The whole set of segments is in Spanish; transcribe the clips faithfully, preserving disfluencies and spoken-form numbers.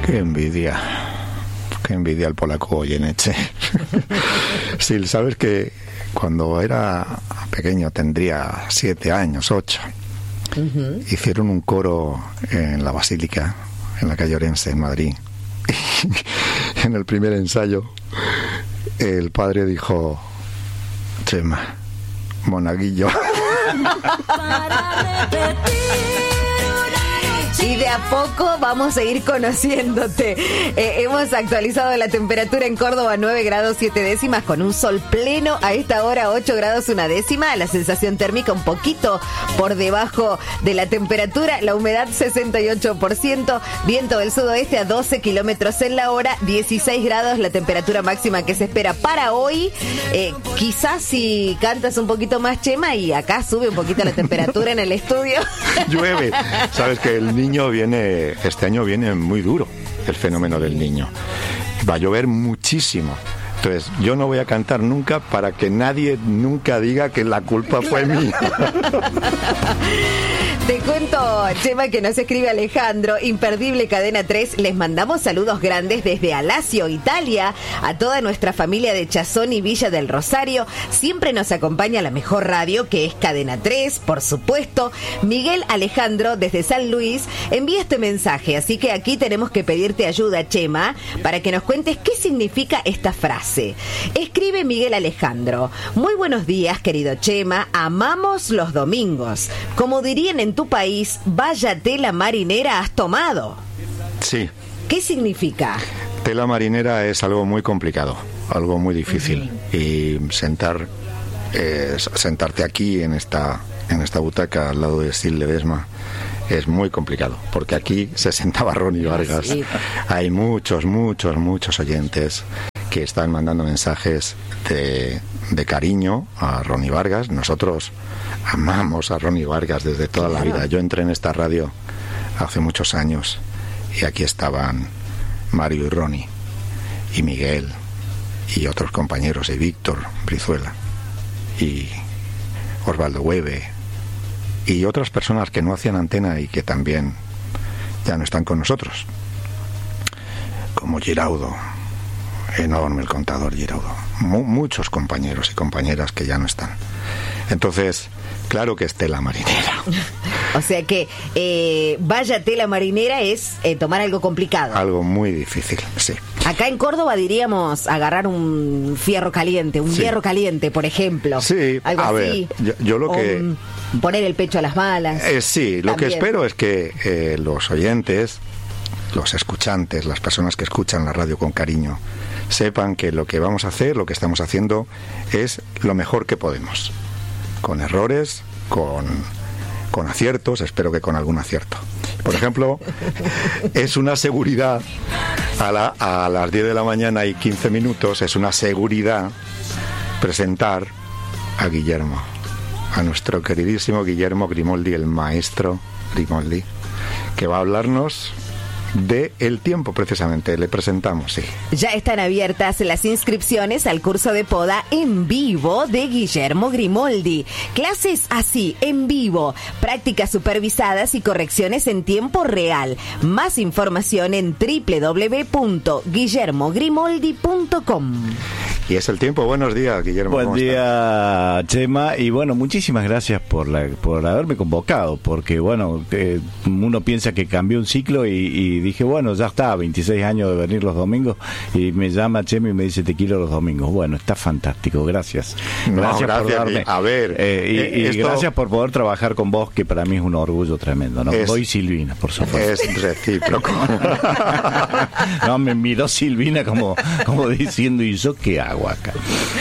Qué envidia. Qué envidia el polaco Goyeneche. Sí, sabes que cuando era pequeño, tendría siete años, ocho, uh-huh. hicieron un coro en la Basílica, en la calle Orense, en Madrid. Y en el primer ensayo, el padre dijo: Chema, monaguillo. Para repetir. Y de a poco vamos a ir conociéndote. Eh, hemos actualizado la temperatura en Córdoba, nueve grados siete décimas, con un sol pleno. A esta hora, ocho grados una décima. La sensación térmica un poquito por debajo de la temperatura. La humedad sesenta y ocho por ciento. Viento del sudoeste a doce kilómetros en la hora. dieciséis grados la temperatura máxima que se espera para hoy. Eh, quizás si cantas un poquito más, Chema, y acá sube un poquito la temperatura en el estudio. Llueve. Sabes que el niño viene, este año viene muy duro el fenómeno del niño. Va a llover muchísimo. Entonces, yo no voy a cantar nunca para que nadie nunca diga que la culpa fue mía. Te cuento, Chema, que nos escribe Alejandro, imperdible Cadena tres. Les mandamos saludos grandes desde Alacio, Italia, a toda nuestra familia de Chazón y Villa del Rosario. Siempre nos acompaña la mejor radio, que es Cadena tres, por supuesto. Miguel Alejandro, desde San Luis, envía este mensaje, así que aquí tenemos que pedirte ayuda, Chema, para que nos cuentes qué significa esta frase. Escribe Miguel Alejandro: muy buenos días, querido Chema, amamos los domingos. Como dirían en tu país, vaya tela marinera has tomado. Sí. ¿Qué significa? Tela marinera es algo muy complicado, algo muy difícil. Uh-huh. Y sentar, eh, sentarte aquí en esta, en esta butaca al lado de Sil Ledesma es muy complicado, porque aquí se sentaba Ronnie Vargas. Sí. Hay muchos, muchos, muchos oyentes que están mandando mensajes de, de cariño a Ronnie Vargas. Nosotros amamos a Ronnie Vargas desde toda la vida. Yo entré en esta radio hace muchos años y aquí estaban Mario y Ronnie y Miguel y otros compañeros, y Víctor Brizuela y Osvaldo Hueve y otras personas que no hacían antena y que también ya no están con nosotros, como Giraudo, enorme el contador Giraudo, M- muchos compañeros y compañeras que ya no están. Entonces, claro que es tela marinera. O sea que eh, vaya tela marinera es eh, tomar algo complicado. Algo muy difícil, sí. Acá en Córdoba diríamos agarrar un fierro caliente, un sí. hierro caliente, por ejemplo. Sí, algo a así. ver, yo, yo lo que... Um, poner el pecho a las balas. Eh, sí, lo también. Que espero es que eh, los oyentes, los escuchantes, las personas que escuchan la radio con cariño, sepan que lo que vamos a hacer, lo que estamos haciendo, es lo mejor que podemos. Con errores, con, con aciertos, espero que con algún acierto. Por ejemplo, es una seguridad a, la, a las diez de la mañana y quince minutos, es una seguridad presentar a Guillermo, a nuestro queridísimo Guillermo Grimoldi, el maestro Grimoldi, que va a hablarnos de el tiempo, precisamente. Le presentamos, sí. Ya están abiertas las inscripciones al curso de poda en vivo de Guillermo Grimoldi. Clases así, en vivo, prácticas supervisadas y correcciones en tiempo real. Más información en doble u doble u doble u punto guillermo grimoldi punto com. Y es el tiempo. Buenos días, Guillermo. Buen día, está? Chema. Y bueno, muchísimas gracias por la, por haberme convocado, porque bueno, eh, uno piensa que cambió un ciclo y, y dije, bueno, ya está, veintiséis años de venir los domingos, y me llama Chema y me dice, te quiero los domingos. Bueno, está fantástico, gracias. No, gracias, gracias por darme. A ver. Eh, y eh, y esto... gracias por poder trabajar con vos, que para mí es un orgullo tremendo, ¿no? Es, Doy Silvina, por supuesto. Es recíproco. No, me miró Silvina como, como diciendo, ¿y yo qué hago acá?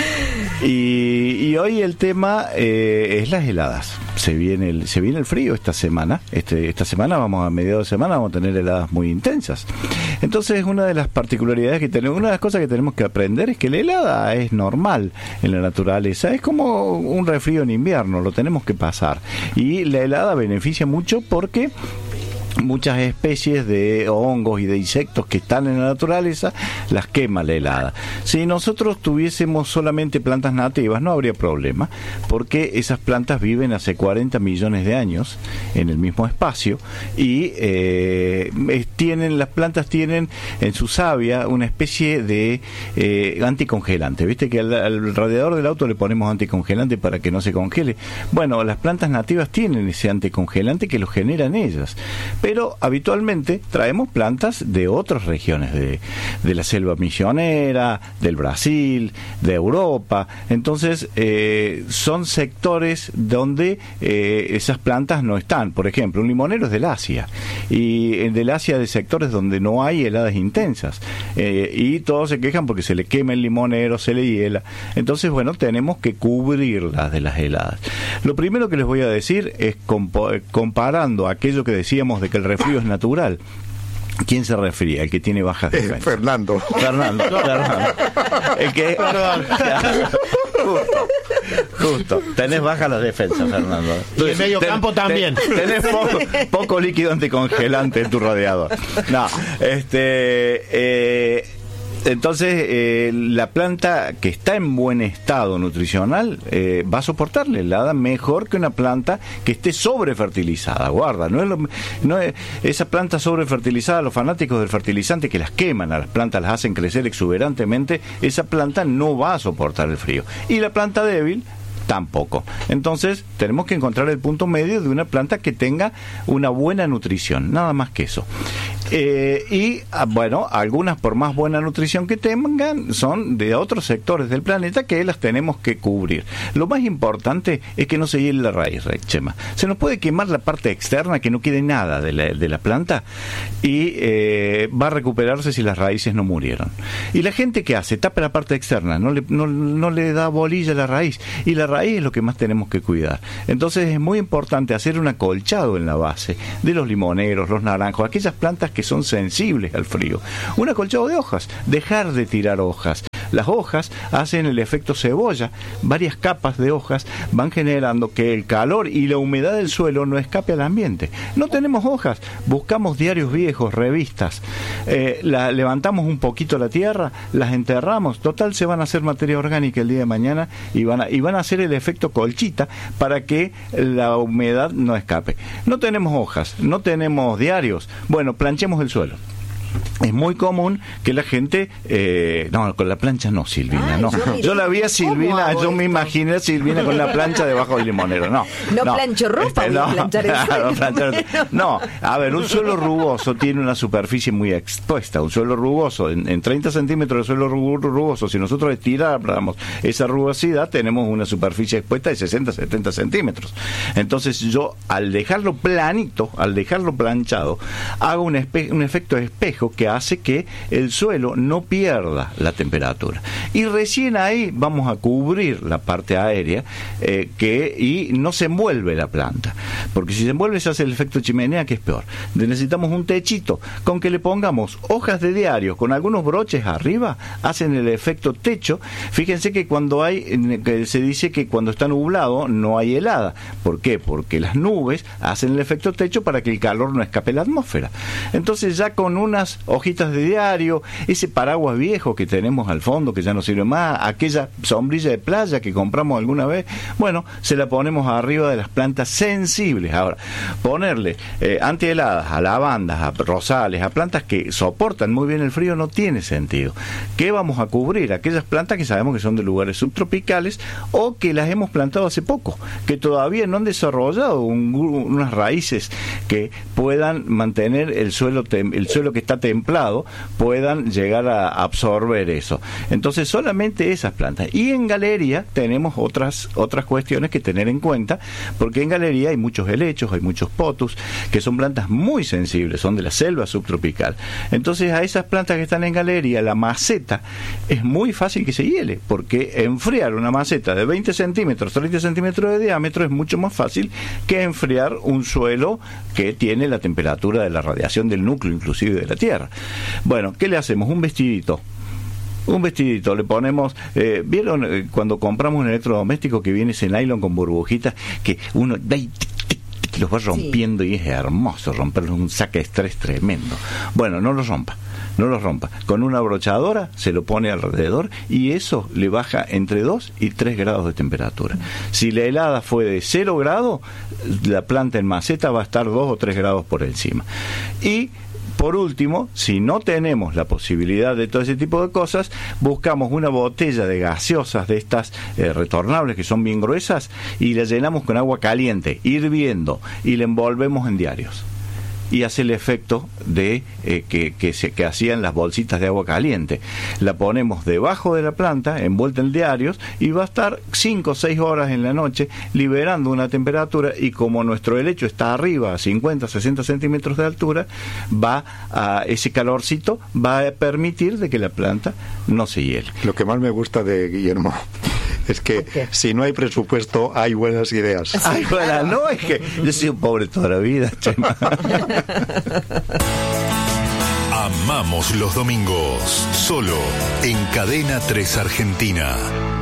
Y, y hoy el tema eh, es las heladas. Se viene el, se viene el frío esta semana. Este, esta semana vamos a mediados de semana vamos a tener heladas muy intensas. Entonces, una de las particularidades que tenemos, una de las cosas que tenemos que aprender es que la helada es normal en la naturaleza. Es como un resfrío en invierno, lo tenemos que pasar. Y la helada beneficia mucho porque muchas especies de hongos y de insectos que están en la naturaleza, las quema la helada. Si nosotros tuviésemos solamente plantas nativas, no habría problema, porque esas plantas viven hace cuarenta millones de años en el mismo espacio y eh, tienen, las plantas tienen en su savia una especie de eh, anticongelante. ¿Viste que al, al radiador del auto le ponemos anticongelante para que no se congele? Bueno, las plantas nativas tienen ese anticongelante que lo generan ellas. Pero habitualmente traemos plantas de otras regiones, de, de la selva misionera, del Brasil, de Europa. Entonces, eh, son sectores donde eh, esas plantas no están. Por ejemplo, un limonero es del Asia, y del Asia de sectores donde no hay heladas intensas. Eh, y todos se quejan porque se le quema el limonero, se le hiela. Entonces, bueno, tenemos que cubrirlas de las heladas. Lo primero que les voy a decir es, comp- comparando aquello que decíamos de que el refrío es natural. ¿Quién se refería? El que tiene bajas defensas. Eh, Fernando. Fernando, Fernando. El que... Perdón. Justo, justo. Tenés bajas las defensas, Fernando. Y el medio campo ten, también. Ten, tenés poco, poco líquido anticongelante en tu radiador. No, este... Eh, Entonces, eh, la planta que está en buen estado nutricional eh, va a soportar la helada mejor que una planta que esté sobrefertilizada. Guarda, no es, lo, no es esa planta sobrefertilizada, los fanáticos del fertilizante que las queman a las plantas, las hacen crecer exuberantemente, esa planta no va a soportar el frío. Y la planta débil tampoco. Entonces, tenemos que encontrar el punto medio de una planta que tenga una buena nutrición, nada más que eso. Eh, y, bueno, algunas por más buena nutrición que tengan, son de otros sectores del planeta que las tenemos que cubrir. Lo más importante es que no se hiele la raíz, Chema. Se nos puede quemar la parte externa, que no quede nada de la, de la planta, y eh, va a recuperarse si las raíces no murieron. Y la gente que hace, tapa la parte externa, no le, no, no le da bolilla a la raíz, y la raíz es lo que más tenemos que cuidar. Entonces es muy importante hacer un acolchado en la base de los limoneros, los naranjos, aquellas plantas que son sensibles al frío. Un acolchado de hojas, dejar de tirar hojas. Las hojas hacen el efecto cebolla, varias capas de hojas van generando que el calor y la humedad del suelo no escape al ambiente. No tenemos hojas, buscamos diarios viejos, revistas, eh, la, levantamos un poquito la tierra, las enterramos, total se van a hacer materia orgánica el día de mañana y van a, y van a hacer el efecto colchita para que la humedad no escape. No tenemos hojas, no tenemos diarios, bueno, planchemos el suelo. Es muy común que la gente eh, no, con la plancha no, Silvina. Ay, no. Yo, yo la vi a Silvina, yo me imaginé a Silvina con la plancha debajo del limonero. No, no, no plancho ropa, este, no, planchar el claro, suelo. Planchar, no, a ver, un suelo rugoso tiene una superficie muy expuesta. Un suelo rugoso, en, en treinta centímetros de suelo rugoso, si nosotros estiráramos esa rugosidad, tenemos una superficie expuesta de sesenta, setenta centímetros. Entonces yo, al dejarlo planito, al dejarlo planchado, hago un, espe- un efecto de espejo que hace que el suelo no pierda la temperatura. Y recién ahí vamos a cubrir la parte aérea eh, que y no se envuelve la planta. Porque si se envuelve se hace el efecto chimenea, que es peor. Necesitamos un techito con que le pongamos hojas de diario con algunos broches arriba, hacen el efecto techo. Fíjense que cuando hay, que se dice que cuando está nublado no hay helada. ¿Por qué? Porque las nubes hacen el efecto techo para que el calor no escape a la atmósfera. Entonces ya con unas hojitas de diario, ese paraguas viejo que tenemos al fondo que ya no sirve más, aquella sombrilla de playa que compramos alguna vez, bueno, se la ponemos arriba de las plantas sensibles. Ahora, ponerle eh, antiheladas a lavandas, a rosales, a plantas que soportan muy bien el frío no tiene sentido. ¿Qué vamos a cubrir? Aquellas plantas que sabemos que son de lugares subtropicales o que las hemos plantado hace poco, que todavía no han desarrollado un, unas raíces que puedan mantener el suelo, tem, el suelo que está templado, puedan llegar a absorber eso. Entonces solamente esas plantas. Y en galería tenemos otras otras cuestiones que tener en cuenta, porque en galería hay muchos helechos, hay muchos potus, que son plantas muy sensibles, son de la selva subtropical. Entonces a esas plantas que están en galería, la maceta es muy fácil que se hiele, porque enfriar una maceta de veinte centímetros, treinta centímetros de diámetro es mucho más fácil que enfriar un suelo que tiene la temperatura de la radiación del núcleo, inclusive de la tierra. Bueno, ¿qué le hacemos? Un vestidito. Un vestidito, le ponemos, eh, ¿vieron eh, cuando compramos un electrodoméstico que viene ese nylon con burbujitas, que uno da y tic, tic, ¿viste? Los va rompiendo, sí. Y es hermoso romperlos, un saque de estrés tremendo. Bueno, no los rompa, no los rompa. Con una brochadora se lo pone alrededor y eso le baja entre dos y tres grados de temperatura. Si la helada fue de cero grado, la planta en maceta va a estar dos o tres grados por encima. Y por último, si no tenemos la posibilidad de todo ese tipo de cosas, buscamos una botella de gaseosas de estas eh, retornables que son bien gruesas y la llenamos con agua caliente, hirviendo, y la envolvemos en diarios. Y hace el efecto de eh, que, que, se, que hacían las bolsitas de agua caliente. La ponemos debajo de la planta, envuelta en diarios, y va a estar cinco o seis horas en la noche liberando una temperatura, y como nuestro helecho está arriba a cincuenta, sesenta centímetros de altura, va a ese calorcito va a permitir de que la planta no se hiele. Lo que más me gusta de Guillermo es que okay. si no hay presupuesto hay buenas ideas. Ay, bueno, no, es que yo soy un pobre toda la vida, Chema. Amamos los domingos, solo en Cadena tres Argentina.